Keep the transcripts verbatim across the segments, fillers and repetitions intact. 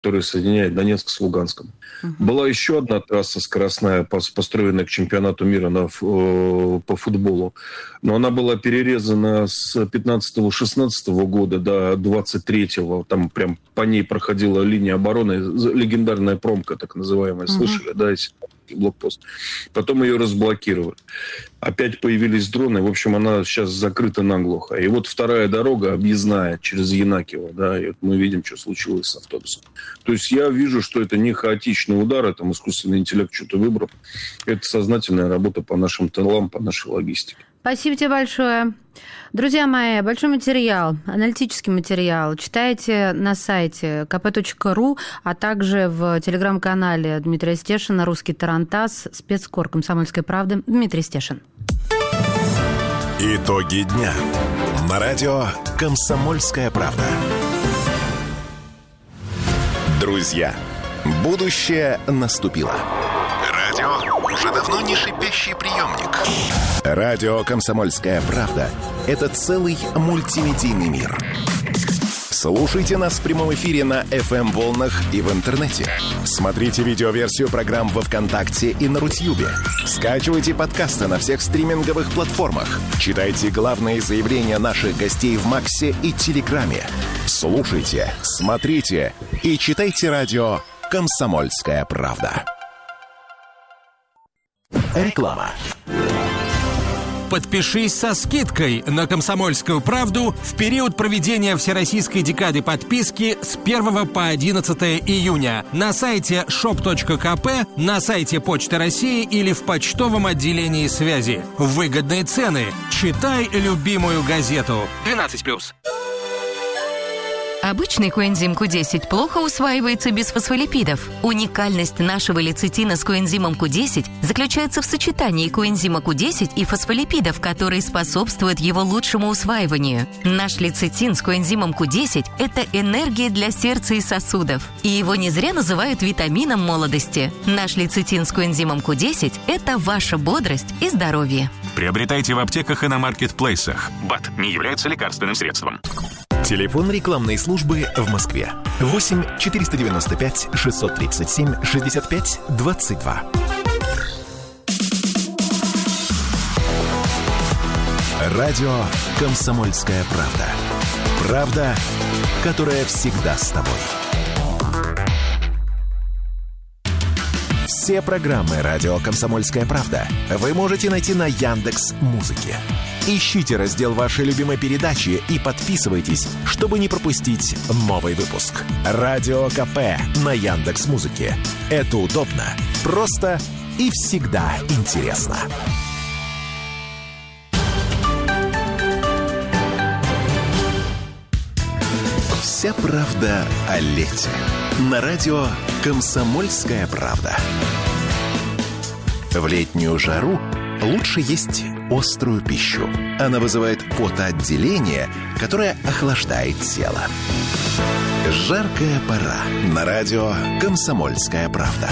которая соединяет Донецк с Луганском. Uh-huh. Была еще одна трасса скоростная, построенная к чемпионату мира на, по футболу. Но она была перерезана с пятнадцатого-шестнадцатого года до двадцать третьего. Там прям по ней проходила линия обороны, легендарная промка, так называемая. Uh-huh. Слышали, да, если блокпост. Потом ее разблокировали. Опять появились дроны. В общем, она сейчас закрыта наглухо. И вот вторая дорога, объездная, через Янакиево, да, и вот мы видим, что случилось с автобусом. То есть я вижу, что это не хаотичный удар, это искусственный интеллект что-то выбрал. Это сознательная работа по нашим тылам, по нашей логистике. Спасибо тебе большое. Друзья мои, большой материал, аналитический материал читайте на сайте ка пэ точка ру, а также в телеграм-канале Дмитрия Стешина «Русский тарантас», спецкор «Комсомольской правды» Дмитрий Стешин. Итоги дня на радио «Комсомольская правда». Друзья, будущее наступило. Радио уже давно не шипящий приемник. Радио «Комсомольская правда» — это целый мультимедийный мир. Слушайте нас в прямом эфире на эф эм-волнах и в интернете. Смотрите видеоверсию программ во ВКонтакте и на Рутьюбе. Скачивайте подкасты на всех стриминговых платформах. Читайте главные заявления наших гостей в Максе и Телеграме. Слушайте, смотрите и читайте радио «Комсомольская правда». Реклама. Подпишись со скидкой на «Комсомольскую правду» в период проведения Всероссийской декады подписки с первого по одиннадцатое июня на сайте шоп точка ка пэ, на сайте Почты России или в почтовом отделении связи. Выгодные цены. Читай любимую газету. двенадцать плюс. Обычный коэнзим ку десять плохо усваивается без фосфолипидов. Уникальность нашего лецитина с коэнзимом ку десять заключается в сочетании коэнзима ку десять и фосфолипидов, которые способствуют его лучшему усваиванию. Наш лецитин с коэнзимом ку десять – это энергия для сердца и сосудов. И его не зря называют витамином молодости. Наш лецитин с коэнзимом ку десять – это ваша бодрость и здоровье. Приобретайте в аптеках и на маркетплейсах. БАД не является лекарственным средством. Телефон рекламной службы в Москве. восемь четыреста девяносто пять шестьсот тридцать семь шестьдесят пять двадцать два. Радио «Комсомольская правда». Правда, которая всегда с тобой. Все программы «Радио Комсомольская правда» вы можете найти на Яндекс.Музыке. Ищите раздел вашей любимой передачи и подписывайтесь, чтобы не пропустить новый выпуск. Радио КП на Яндекс.Музыке. Это удобно, просто и всегда интересно. Вся правда о лете. На радио «Комсомольская правда». В летнюю жару лучше есть острую пищу. Она вызывает потоотделение, которое охлаждает тело. Жаркая пора. На радио «Комсомольская правда».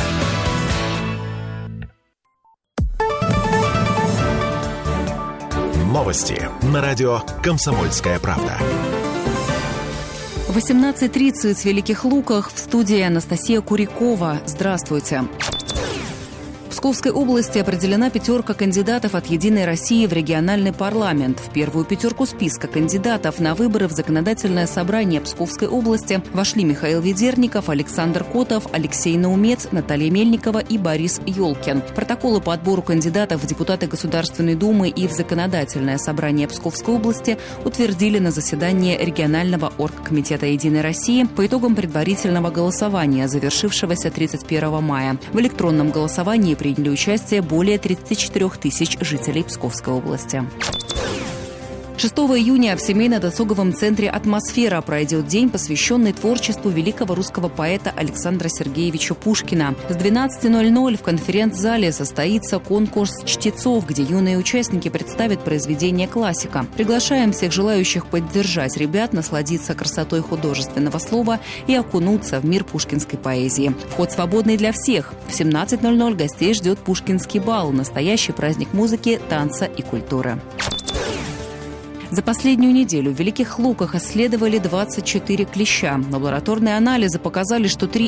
Новости на радио «Комсомольская правда». восемнадцать тридцать в Великих Луках. В студии Анастасия Курякова. Здравствуйте. В Псковской области определена пятерка кандидатов от «Единой России» в региональный парламент. В первую пятерку списка кандидатов на выборы в Законодательное собрание Псковской области вошли Михаил Ведерников, Александр Котов, Алексей Наумец, Наталья Мельникова и Борис Ёлкин. Протоколы по отбору кандидатов в депутаты Государственной Думы и в Законодательное собрание Псковской области утвердили на заседании регионального оргкомитета «Единой России» по итогам предварительного голосования, завершившегося тридцать первого мая. В электронном голосовании приняли участие более тридцать четыре тысяч жителей Псковской области. шестого июня в семейно-досуговом центре «Атмосфера» пройдет день, посвященный творчеству великого русского поэта Александра Сергеевича Пушкина. С двенадцати ноль-ноль в конференц-зале состоится конкурс чтецов, где юные участники представят произведения классика. Приглашаем всех желающих поддержать ребят, насладиться красотой художественного слова и окунуться в мир пушкинской поэзии. Вход свободный для всех. В семнадцать ноль-ноль гостей ждет Пушкинский бал – настоящий праздник музыки, танца и культуры. За последнюю неделю в Великих Луках исследовали двадцать четыре клеща. Лабораторные анализы показали, что три